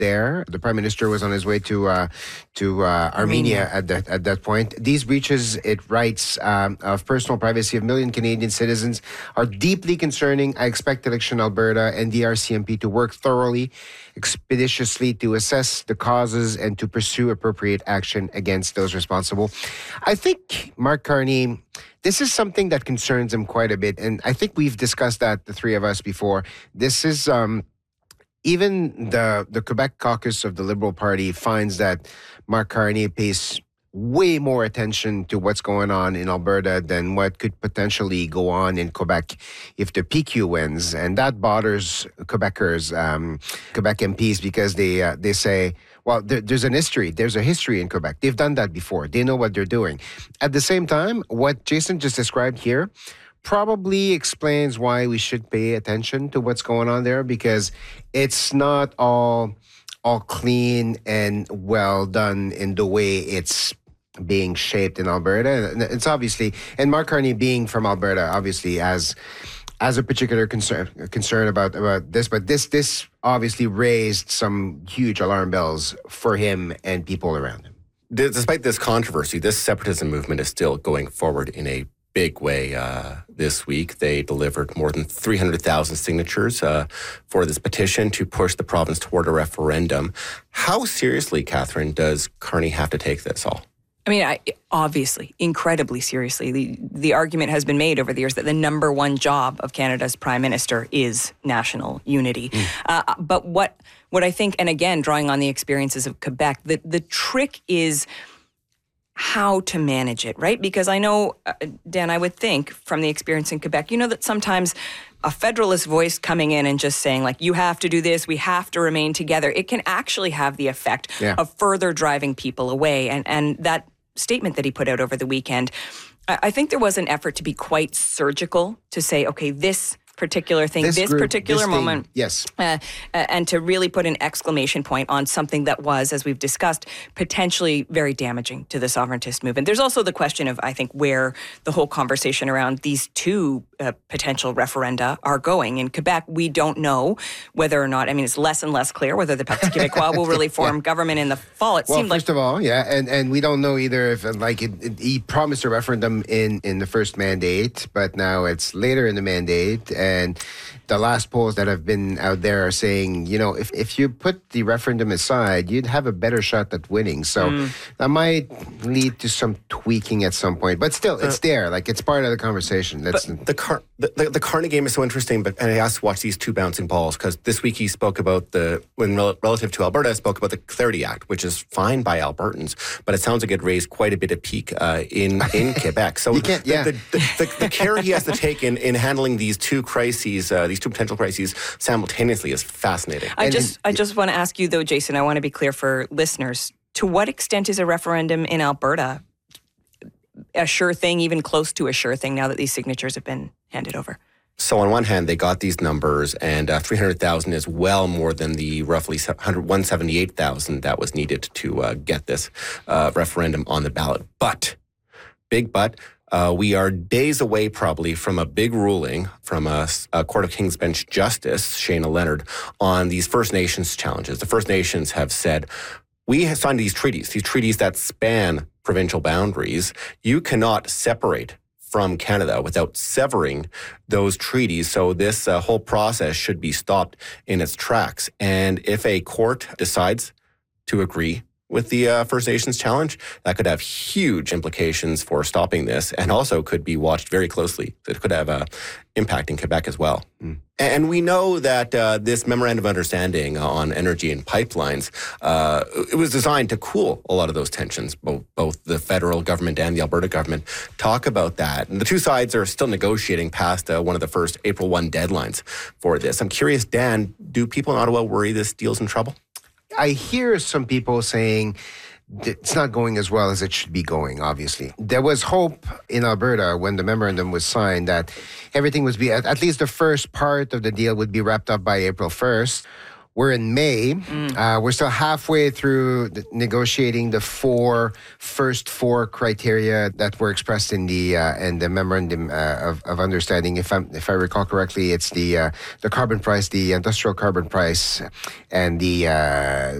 there. The Prime Minister was on his way to Armenia at that point. These breaches, it writes, of personal privacy of million Canadian citizens are deeply concerning. I expect Election Alberta and the RCMP to work thoroughly, expeditiously to assess the causes and to pursue appropriate action against those responsible. I think Mark Carney, this is something that concerns him quite a bit, and I think we've discussed that, the three of us, before. This is even the Quebec caucus of the Liberal Party finds that Mark Carney pays way more attention to what's going on in Alberta than what could potentially go on in Quebec if the PQ wins. And that bothers Quebecers, Quebec MPs, because they say, well, there's a history in Quebec. They've done that before. They know what they're doing. At the same time, what Jason just described here probably explains why we should pay attention to what's going on there, because it's not all clean and well done in the way it's being shaped in Alberta. It's obviously, and Mark Carney being from Alberta, obviously has a particular concern about this, but this obviously raised some huge alarm bells for him and people around him. Despite this controversy, this separatism movement is still going forward in a big way. This week, they delivered more than 300,000 signatures for this petition to push the province toward a referendum. How seriously, Catherine, does Carney have to take this all? I mean, obviously, incredibly seriously. The argument has been made over the years that the number one job of Canada's Prime Minister is national unity. But what I think, and again, drawing on the experiences of Quebec, the trick is how to manage it, right? Because I know, Dan, I would think from the experience in Quebec, you know that sometimes a federalist voice coming in and just saying, like, you have to do this, we have to remain together, it can actually have the effect of further driving people away. And that statement that he put out over the weekend, I think there was an effort to be quite surgical to say, okay, this particular thing, this particular moment. Yes. And to really put an exclamation point on something that was, as we've discussed, potentially very damaging to the sovereigntist movement. There's also the question of, I think, where the whole conversation around these two potential referenda are going. In Quebec, we don't know whether or not, I mean, it's less and less clear whether the Parti Québécois will really form government in the fall. It seemed first of all, and we don't know either if, he promised a referendum in the first mandate, but now it's later in the mandate. And the last polls that have been out there are saying, you know, if you put the referendum aside, you'd have a better shot at winning. So that might lead to some tweaking at some point. But still, it's there. Like, it's part of the conversation. The Carney game is so interesting, and I asked to watch these two bouncing balls, because this week he spoke about relative to Alberta, spoke about the Clarity Act, which is fine by Albertans, but it sounds like it raised quite a bit of pique in Quebec. So the care he has to take in handling these two crises, these two potential crises simultaneously is fascinating. I just want to ask you, though, Jason, I want to be clear for listeners, to what extent is a referendum in Alberta a sure thing, even close to a sure thing, now that these signatures have been handed over? So on one hand, they got these numbers, and 300,000 is well more than the roughly 178,000 that was needed to get this referendum on the ballot. But, big but, we are days away probably from a big ruling from a Court of King's Bench Justice, Shana Leonard, on these First Nations challenges. The First Nations have said, we have signed these treaties that span provincial boundaries. You cannot separate from Canada without severing those treaties. So this whole process should be stopped in its tracks. And if a court decides to agree with the First Nations challenge, that could have huge implications for stopping this, and also could be watched very closely. It could have an impact in Quebec as well. And we know that this memorandum of understanding on energy and pipelines, it was designed to cool a lot of those tensions. Both the federal government and the Alberta government talk about that. And the two sides are still negotiating past one of the first April 1 deadlines for this. I'm curious, Dan, do people in Ottawa worry this deal's in trouble? I hear some people saying it's not going as well as it should be going, obviously. There was hope in Alberta when the memorandum was signed that everything would be, at least the first part of the deal would be wrapped up by April 1st. We're in May. We're still halfway through negotiating the first four criteria that were expressed in the memorandum of understanding. If I recall correctly, it's the carbon price, the industrial carbon price, and the